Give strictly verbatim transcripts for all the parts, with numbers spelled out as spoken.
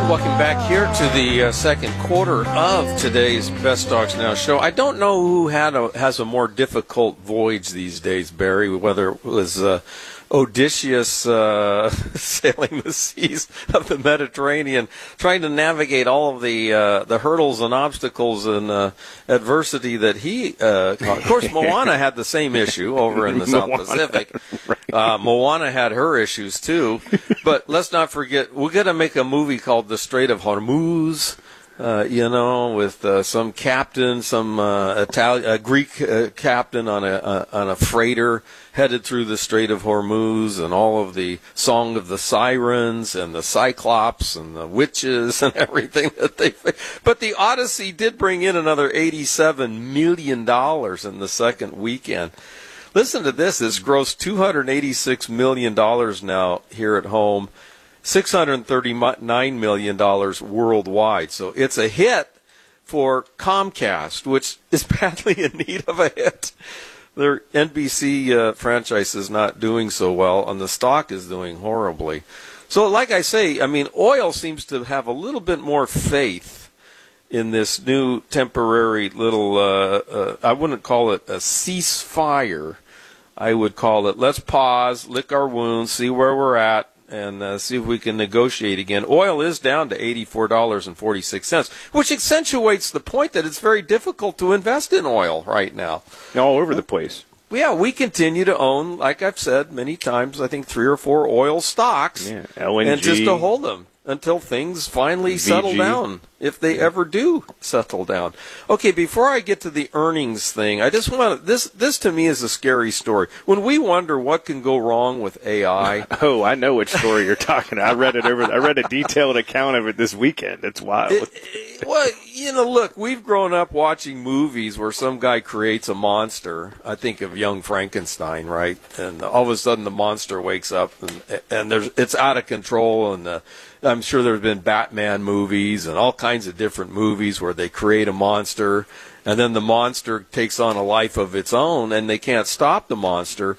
Welcome back here to the uh, second quarter of today's Best Stocks Now show. I don't know who had a, has a more difficult voyage these days, Barry, whether it was uh, Odysseus uh, sailing the seas of the Mediterranean, trying to navigate all of the uh, the hurdles and obstacles and uh, adversity that he uh, caught. Of course, Moana had the same issue over in the South Pacific. Uh, Moana had her issues too. But let's not forget, we're going to make a movie called The Strait of Hormuz. Uh, you know, with uh, some captain, some uh, Italian, a Greek uh, captain on a uh, on a freighter headed through the Strait of Hormuz, and all of the Song of the Sirens and the Cyclops and the witches and everything that they. But the Odyssey did bring in another eighty-seven million dollars in the second weekend. Listen to this: it's grossed two hundred eighty-six million dollars now here at home. six hundred thirty-nine million dollars worldwide. So it's a hit for Comcast, which is badly in need of a hit. Their N B C uh, franchise is not doing so well, and the stock is doing horribly. So like I say, I mean, oil seems to have a little bit more faith in this new temporary little, uh, uh, I wouldn't call it a ceasefire. I would call it, let's pause, lick our wounds, see where we're at, and uh, see if we can negotiate again. Oil is down to eighty-four dollars and forty-six cents, which accentuates the point that it's very difficult to invest in oil right now. All over the place. Yeah, we continue to own, like I've said many times, I think three or four oil stocks. Yeah, L N G. And just to hold them until things finally V G. Settle down, if they ever do settle down. Okay, before I get to the earnings thing, I just want to, this, this to me is a scary story. When we wonder what can go wrong with A I. Oh, I know which story you're talking about. I read it over, I read a detailed account of it this weekend. It's wild. It, it, well, you know, look, we've grown up watching movies where some guy creates a monster. I think of Young Frankenstein, right? And all of a sudden the monster wakes up and, and there's, it's out of control, and the, I'm sure there's been Batman movies and all kinds of different movies where they create a monster, and then the monster takes on a life of its own, and they can't stop the monster.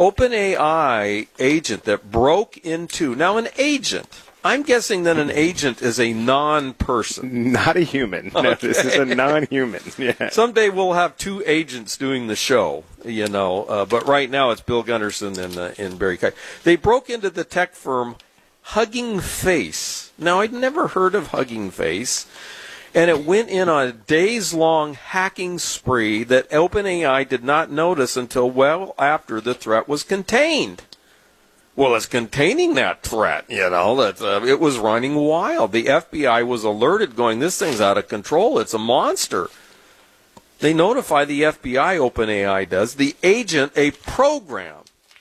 OpenAI agent that broke into, now an agent, I'm guessing that an agent is a non-person. Not a human. Okay. No, this is a non-human. Yeah. Someday we'll have two agents doing the show, you know, uh, but right now it's Bill Gunderson and, uh, and Barry Kite. They broke into the tech firm Hugging Face. Now, I'd never heard of Hugging Face, and it went in on a days-long hacking spree that OpenAI did not notice until well after the threat was contained. Well, it's containing that threat, you know. That uh, it was running wild. The F B I was alerted, going, this thing's out of control. It's a monster. They notify the F B I, OpenAI does, the agent, a program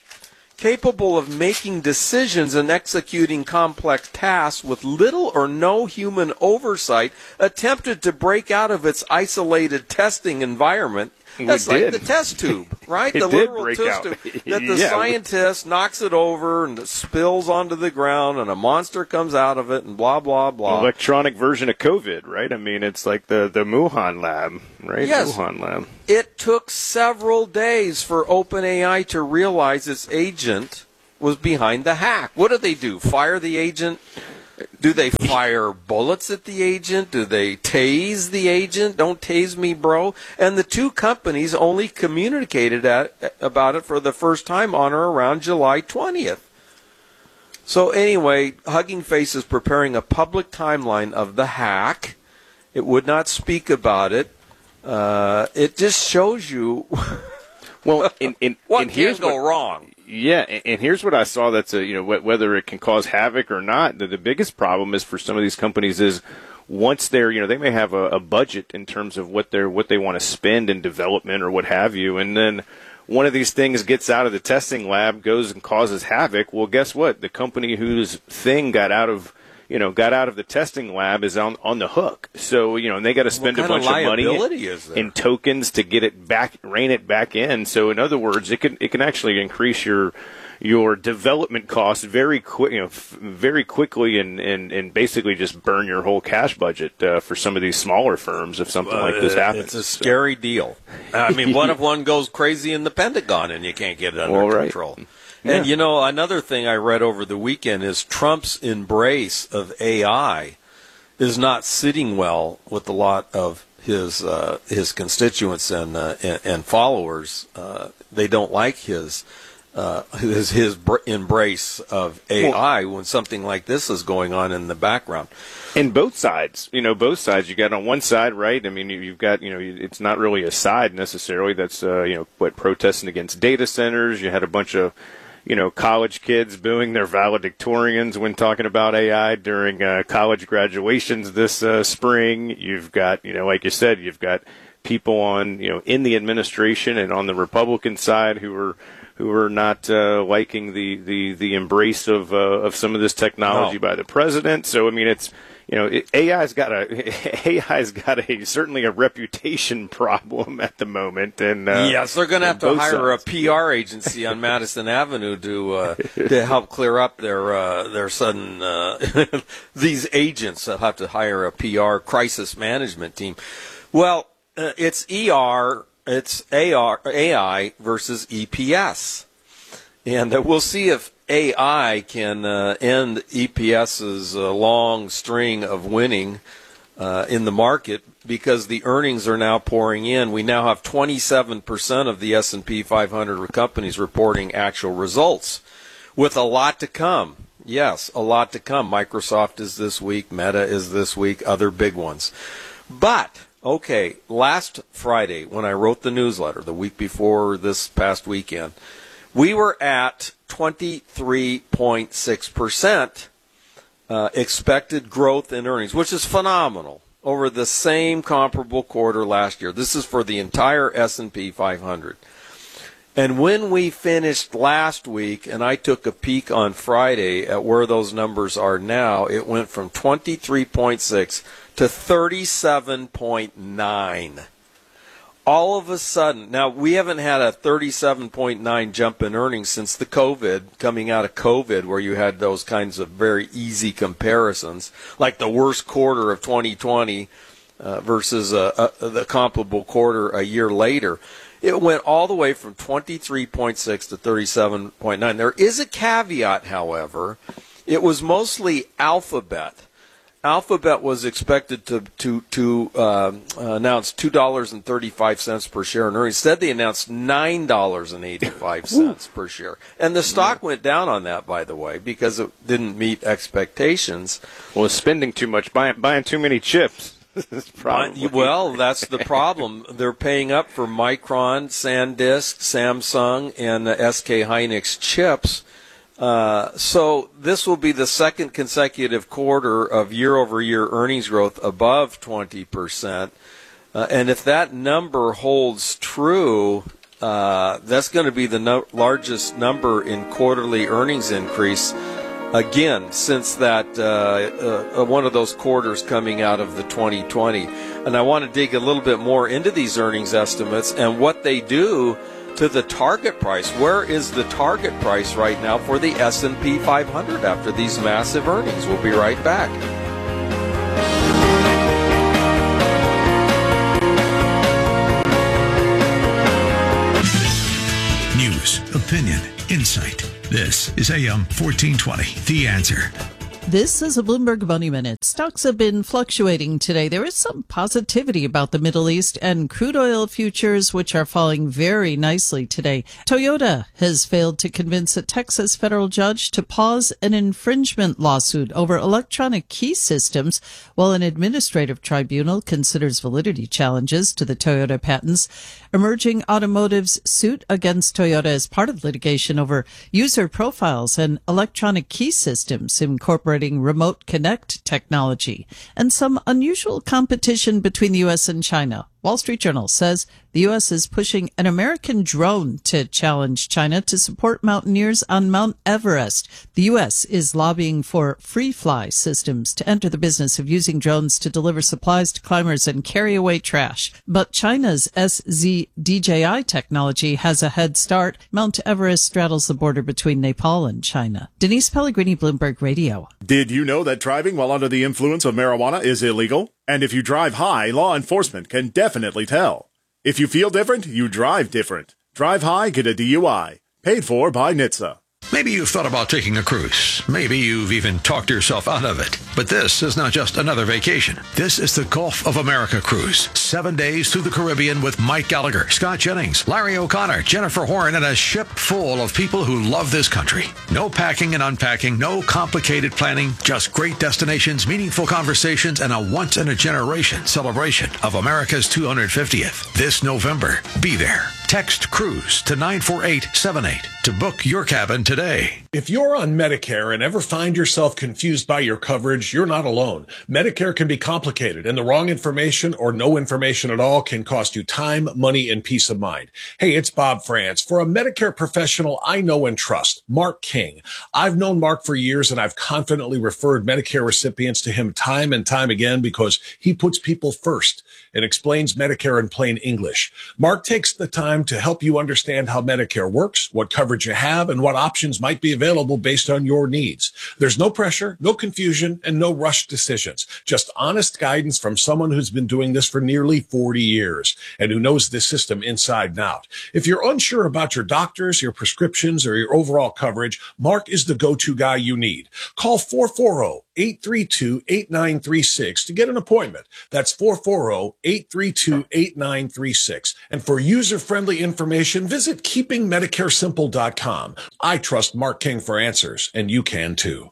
capable of making decisions and executing complex tasks with little or no human oversight, attempted to break out of its isolated testing environment. That's like the test tube, right? It the did literal break test out. tube that the Yeah. scientist knocks it over and it spills onto the ground, and a monster comes out of it, and blah, blah, blah. Electronic version of COVID, right? I mean, it's like the, the Wuhan lab, right? Yes. Wuhan lab. It took several days for OpenAI to realize its agent was behind the hack. What do they do? Fire the agent? Do they fire bullets at the agent? Do they tase the agent? Don't tase me, bro. And the two companies only communicated at, about it for the first time on or around July twentieth. So anyway, Hugging Face is preparing a public timeline of the hack. It would not speak about it. Uh, it just shows you well, in, in, what and can here's go what, wrong. Yeah, and, and here's what I saw that's, a, you know, wh- whether it can cause havoc or not, the, the biggest problem is for some of these companies is once they're, you know, they may have a, a budget in terms of what they're, what they want to spend in development or what have you, and then one of these things gets out of the testing lab, goes and causes havoc. Well, guess what? The company whose thing got out of you know, got out of the testing lab is on on the hook. So, you know, and they got to spend a bunch of, of money is in tokens to get it back, rein it back in. So, in other words, it can it can actually increase your your development costs very quick, you know, f- very quickly, and, and, and basically just burn your whole cash budget uh, for some of these smaller firms if something uh, like this happens. It's a scary so. deal. I mean, what if one goes crazy in the Pentagon and you can't get it under well, control? Right. And, yeah. you know, another thing I read over the weekend is Trump's embrace of A I. is not sitting well with a lot of his uh, his constituents and uh, and, and followers. Uh, they don't like his uh, his his br- embrace of A I well, when something like this is going on in the background. And both sides, you know, both sides. You got on one side, right? I mean, you've got, you know, it's not really a side necessarily. That's uh, you know, what protesting against data centers. You had a bunch of, you know, college kids booing their valedictorians when talking about A I during uh, college graduations this uh, spring. You've got, you know, like you said, you've got people on, you know, in the administration and on the Republican side who are who are not uh, liking the, the, the embrace of uh, of some of this technology no. by the president. So I mean, it's, you know, it, A I's got a A I's got a certainly a reputation problem at the moment, and uh, yes, they're going to have to hire sides. a P R agency on Madison Avenue to uh, to help clear up their uh, their sudden uh, these agents. They'll have to hire a P R crisis management team. Well, uh, it's E R, it's A R, A I versus E P S, and uh, we'll see if A I can uh, end EPS's uh, long string of winning uh, in the market, because the earnings are now pouring in. We now have twenty-seven percent of the S and P five hundred companies reporting actual results, with a lot to come. Yes, a lot to come. Microsoft is this week, Meta is this week, other big ones. But, okay, last Friday when I wrote the newsletter, the week before this past weekend, we were at twenty-three point six percent uh, expected growth in earnings, which is phenomenal, over the same comparable quarter last year. This is for the entire S and P five hundred. And when we finished last week, and I took a peek on Friday at where those numbers are now, it went from twenty-three point six to thirty-seven point nine. All of a sudden, now we haven't had a thirty-seven point nine jump in earnings since the COVID, coming out of COVID, where you had those kinds of very easy comparisons, like the worst quarter of twenty twenty uh, versus uh, uh, the comparable quarter a year later. It went all the way from twenty-three point six to thirty-seven point nine. There is a caveat, however. It was mostly Alphabet. Alphabet was expected to to to uh, announce two dollars and thirty five cents per share in earnings. Instead, they announced nine dollars and eighty five cents per share, and the stock went down on that, by the way, because it didn't meet expectations. Well, it's spending too much, buying buying too many chips. Probably. Well, that's the problem. They're paying up for Micron, SanDisk, Samsung, and the S K Hynix chips. Uh, so this will be the second consecutive quarter of year-over-year earnings growth above twenty percent. Uh, and if that number holds true, uh, that's going to be the no- largest number in quarterly earnings increase, again, since that uh, uh, one of those quarters coming out of the twenty twenty. And I want to dig a little bit more into these earnings estimates and what they do to the target price. Where is the target price right now for the S and P five hundred after these massive earnings? We'll be right back. News, opinion, insight. This is A M fourteen twenty, The Answer. This is a Bloomberg Money Minute. Stocks have been fluctuating today. There is some positivity about the Middle East and crude oil futures, which are falling very nicely today. Toyota has failed to convince a Texas federal judge to pause an infringement lawsuit over electronic key systems, while an administrative tribunal considers validity challenges to the Toyota patents. Emerging Automotive's suit against Toyota is part of litigation over user profiles and electronic key systems incorporating remote connect technology, and some unusual competition between the U S and China. Wall Street Journal says the U S is pushing an American drone to challenge China to support mountaineers on Mount Everest. The U S is lobbying for free fly systems to enter the business of using drones to deliver supplies to climbers and carry away trash. But China's S Z D J I technology has a head start. Mount Everest straddles the border between Nepal and China. Denise Pellegrini, Bloomberg Radio. Did you know that driving while under the influence of marijuana is illegal? And if you drive high, law enforcement can definitely tell. If you feel different, you drive different. Drive high, get a D U I. Paid for by N H T S A. Maybe you've thought about taking a cruise. Maybe you've even talked yourself out of it. But this is not just another vacation. This is the Gulf of America cruise. Seven days through the Caribbean with Mike Gallagher, Scott Jennings, Larry O'Connor, Jennifer Horn, and a ship full of people who love this country. No packing and unpacking, no complicated planning, just great destinations, meaningful conversations, and a once-in-a-generation celebration of America's two hundred fiftieth. This November, be there. Text CRUISE to nine four eight seven eight to book your cabin today. If you're on Medicare and ever find yourself confused by your coverage, you're not alone. Medicare can be complicated, and the wrong information or no information at all can cost you time, money, and peace of mind. Hey, it's Bob France. For a Medicare professional I know and trust, Mark King. I've known Mark for years, and I've confidently referred Medicare recipients to him time and time again because he puts people first and explains Medicare in plain English. Mark takes the time to help you understand how Medicare works, what coverage you have, and what options might be available based on your needs. There's no pressure, no confusion, and no rushed decisions. Just honest guidance from someone who's been doing this for nearly forty years and who knows this system inside and out. If you're unsure about your doctors, your prescriptions, or your overall coverage, Mark is the go-to guy you need. Call four four zero, eight three two, eight nine three six to get an appointment. That's four four zero, eight three two, eight nine three six. And for user-friendly information, visit keeping medicare simple dot com. I trust Mark King for answers, and you can too.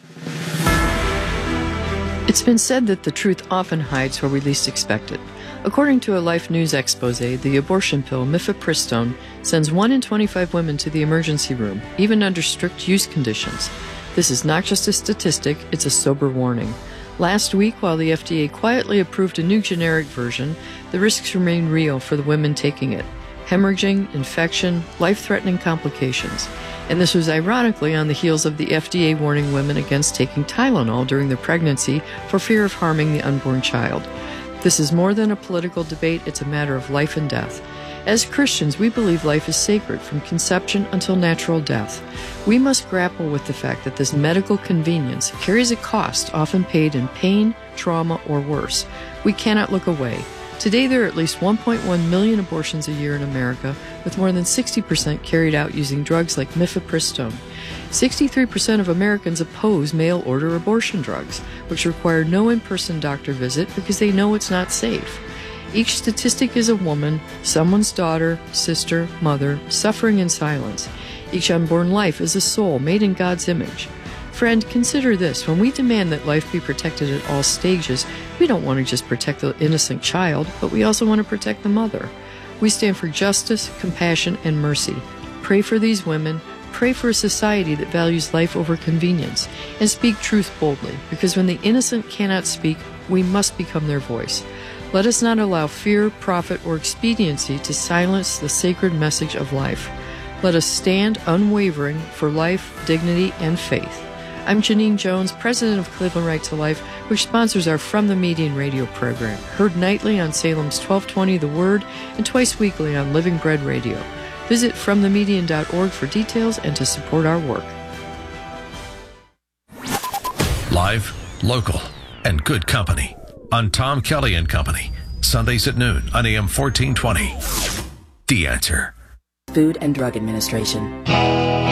It's been said that the truth often hides where we least expect it. According to a Life News expose, the abortion pill mifepristone sends one in twenty-five women to the emergency room, even under strict use conditions. This is not just a statistic, it's a sober warning. Last week, while the F D A quietly approved a new generic version, the risks remain real for the women taking it. Hemorrhaging, infection, life-threatening complications. And this was ironically on the heels of the F D A warning women against taking Tylenol during their pregnancy for fear of harming the unborn child. This is more than a political debate, it's a matter of life and death. As Christians, we believe life is sacred from conception until natural death. We must grapple with the fact that this medical convenience carries a cost often paid in pain, trauma, or worse. We cannot look away. Today, there are at least one point one million abortions a year in America, with more than sixty percent carried out using drugs like mifepristone. sixty-three percent of Americans oppose mail-order abortion drugs, which require no in-person doctor visit because they know it's not safe. Each statistic is a woman, someone's daughter, sister, mother, suffering in silence. Each unborn life is a soul made in God's image. Friend, consider this. When we demand that life be protected at all stages, we don't want to just protect the innocent child, but we also want to protect the mother. We stand for justice, compassion, and mercy. Pray for these women. Pray for a society that values life over convenience. And speak truth boldly, because when the innocent cannot speak, we must become their voice. Let us not allow fear, profit, or expediency to silence the sacred message of life. Let us stand unwavering for life, dignity, and faith. I'm Janine Jones, president of Cleveland Right to Life, which sponsors our From the Median radio program, heard nightly on Salem's twelve twenty The Word and twice weekly on Living Bread Radio. Visit from the median dot org for details and to support our work. Live, local, and good company on Tom Kelly and Company, Sundays at noon on A M fourteen twenty. The Answer. Food and Drug Administration.